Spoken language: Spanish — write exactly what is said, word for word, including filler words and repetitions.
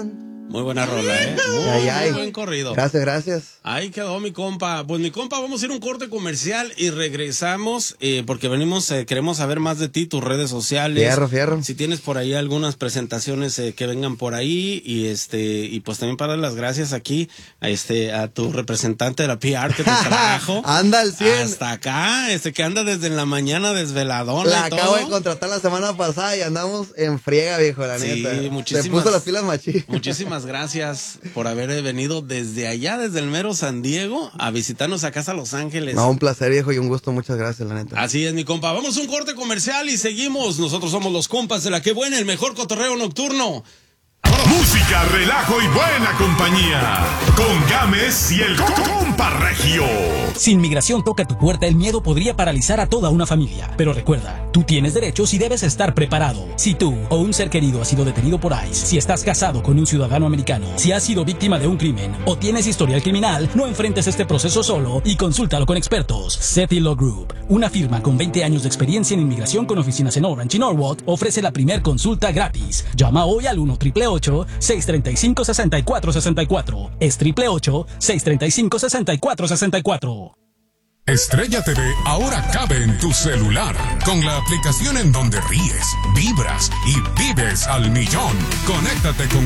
Batman. Muy buena rola, ¿eh? Muy, ay, ay. muy buen corrido. Gracias, gracias. Ahí quedó mi compa. Pues mi compa, vamos a ir a un corte comercial y regresamos eh, porque venimos, eh, queremos saber más de ti, tus redes sociales. Fierro, fierro. Si tienes por ahí algunas presentaciones eh, que vengan por ahí y este y pues también para dar las gracias aquí a este a tu representante de la P R que te trajo. Anda al cien. Hasta acá, este que anda desde en la mañana desveladona La y todo. acabo de contratar la semana pasada y andamos en friega, viejo, la Sí, neta. muchísimas, Se puso las pilas machín. Muchísimas gracias por haber venido desde allá, desde el mero San Diego, a visitarnos acá a Los Ángeles. No, un placer, viejo, y un gusto. Muchas gracias, la neta. Así es, mi compa. Vamos a un corte comercial y seguimos. Nosotros somos los compas de la Que Buena, el mejor cotorreo nocturno. Música, relajo y buena compañía. Con Gámez y el compa Regio. Si inmigración toca tu puerta, el miedo podría paralizar a toda una familia. Pero recuerda, tú tienes derechos y debes estar preparado. Si tú o un ser querido ha sido detenido por ICE, si estás casado con un ciudadano americano, si has sido víctima de un crimen o tienes historial criminal, no enfrentes este proceso solo y consúltalo con expertos. SETI Law Group, una firma con veinte años de experiencia en inmigración con oficinas en Orange y Norwalk, ofrece la primer consulta gratis. Llama hoy al uno ocho ocho seis tres cinco seis cuatro seis cuatro. Es triple ocho seis tres cinco seis cuatro seis cuatro. Estrella T V ahora cabe en tu celular con la aplicación en donde ríes, vibras y vives al millón. Conéctate con